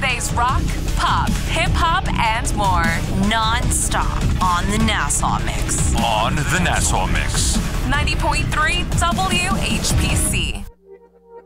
today's rock, pop, hip-hop, and more. Non-stop on the Nassau Mix. On the Nassau Mix. 90.3 WHPC.